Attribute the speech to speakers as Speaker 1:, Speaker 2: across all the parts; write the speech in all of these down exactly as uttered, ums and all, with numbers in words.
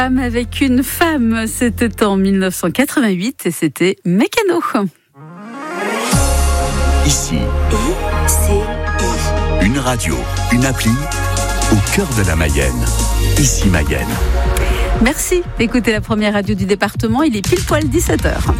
Speaker 1: Avec une femme, c'était en mille neuf cent quatre-vingt-huit et c'était Mécano.
Speaker 2: Ici,
Speaker 3: I C I.
Speaker 2: une radio, une appli au cœur de la Mayenne. Ici Mayenne.
Speaker 1: Merci d'écouter la première radio du département. Il est pile poil dix-sept heures.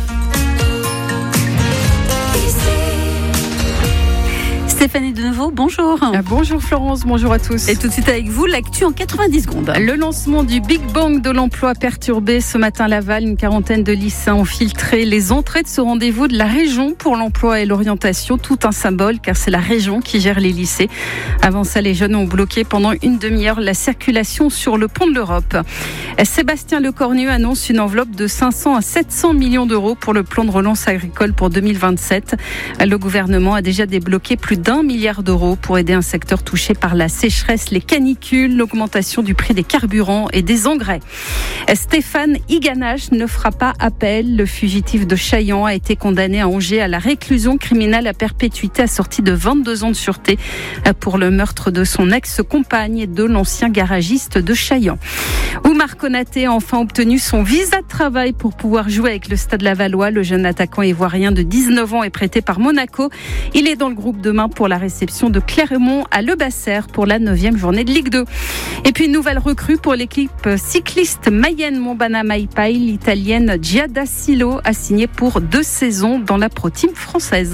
Speaker 1: Stéphanie de nouveau, bonjour.
Speaker 4: Bonjour Florence, bonjour à tous.
Speaker 1: Et tout de suite avec vous, l'actu en quatre-vingt-dix secondes.
Speaker 4: Le lancement du Big Bang de l'emploi perturbé ce matin à Laval. Une quarantaine de lycéens ont filtré les entrées de ce rendez-vous de la région pour l'emploi et l'orientation. Tout un symbole car c'est la région qui gère les lycées. Avant ça, les jeunes ont bloqué pendant une demi-heure la circulation sur le pont de l'Europe. Sébastien Lecornu annonce une enveloppe de cinq cents à sept cents millions d'euros pour le plan de relance agricole pour deux mille vingt-sept. Le gouvernement a déjà débloqué plus d'un un milliard d'euros pour aider un secteur touché par la sécheresse, les canicules, l'augmentation du prix des carburants et des engrais. Stéphane Iganache ne fera pas appel. Le fugitif de Chaillan a été condamné à Angers à la réclusion criminelle à perpétuité assortie de vingt-deux ans de sûreté pour le meurtre de son ex-compagne et de l'ancien garagiste de Chaillan. Oumar Konaté a enfin obtenu son visa de travail pour pouvoir jouer avec le Stade Lavallois. Le jeune attaquant ivoirien de dix-neuf ans est prêté par Monaco. Il est dans le groupe demain pour la réception de Clermont à Le Basser pour la neuvième journée de Ligue deux. Et puis une nouvelle recrue pour l'équipe cycliste Mayenne-Montbana Maipai. L'italienne Giada Silo a signé pour deux saisons dans la Pro Team française.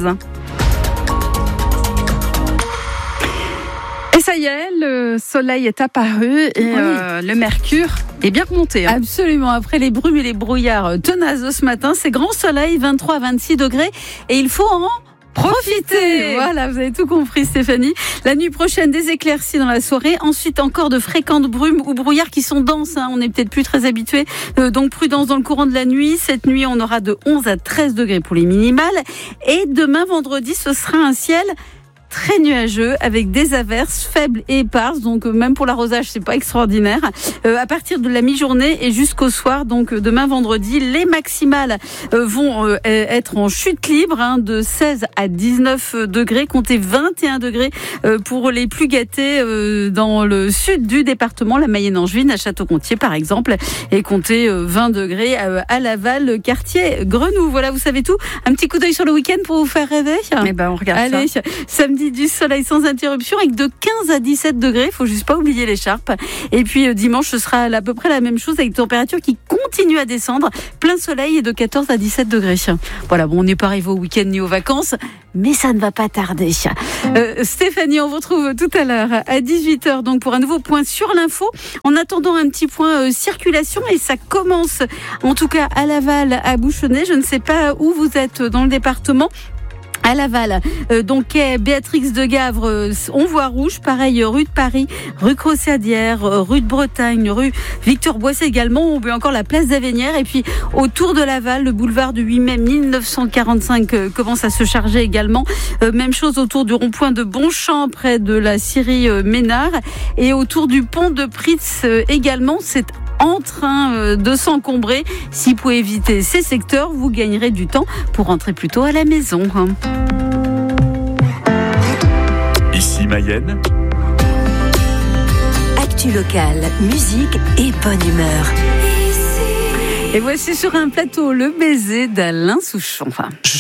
Speaker 4: Et ça y est, le soleil est apparu et oui. euh, le mercure est bien remonté. Hein.
Speaker 1: Absolument. Après les brumes et les brouillards tenaces de ce matin, c'est grand soleil, vingt-trois à vingt-six degrés et il faut en profitez. Voilà, vous avez tout compris Stéphanie. La nuit prochaine, des éclaircies dans la soirée. Ensuite, encore de fréquentes brumes ou brouillards qui sont denses. Hein. On n'est peut-être plus très habitués. Euh, donc, prudence dans le courant de la nuit. Cette nuit, on aura de onze à treize degrés pour les minimales. Et demain, vendredi, ce sera un ciel très nuageux avec des averses faibles et éparses, donc même pour l'arrosage c'est pas extraordinaire. Euh, à partir de la mi-journée et jusqu'au soir, donc demain vendredi, les maximales euh, vont euh, être en chute libre, hein, de seize à dix-neuf degrés, comptez vingt et un degrés euh, pour les plus gâtés euh, dans le sud du département, la Mayenne-Angevine, à Château-Gontier par exemple, et comptez euh, vingt degrés euh, à Laval, quartier Grenoux. Voilà, vous savez tout. Un petit coup d'œil sur le week-end pour vous faire rêver.
Speaker 4: Eh ben on regarde.
Speaker 1: Allez,
Speaker 4: ça.
Speaker 1: Samedi du soleil sans interruption avec de quinze à dix-sept degrés, faut juste pas oublier l'écharpe. Et puis euh, dimanche ce sera à peu près la même chose avec des températures qui continuent à descendre, plein soleil et de quatorze à dix-sept degrés. Voilà, bon, on n'est pas arrivé au week-end ni aux vacances, mais ça ne va pas tarder. Euh, Stéphanie, on vous retrouve tout à l'heure à dix-huit heures donc pour un nouveau point sur l'info. En attendant, un petit point euh, circulation et ça commence en tout cas à Laval, à Bouchonnet. Je ne sais pas où vous êtes dans le département. À Laval, euh, donc quai Béatrix de Gavre, euh, on voit rouge. Pareil, rue de Paris, rue Crossadière, euh, rue de Bretagne, rue Victor Boisset également. On voit encore la place d'Avenières. Et puis autour de Laval, le boulevard du huit mai mille neuf cent quarante-cinq euh, commence à se charger également. Euh, même chose autour du rond-point de Bonchamp, près de la scierie euh, Ménard. Et autour du pont de Pritz euh, également, c'est en train de s'encombrer. Si vous pouvez éviter ces secteurs, vous gagnerez du temps pour rentrer plus tôt à la maison.
Speaker 2: Ici Mayenne.
Speaker 3: Actu locale, musique et bonne humeur.
Speaker 1: Et voici sur un plateau le baiser d'Alain Souchon.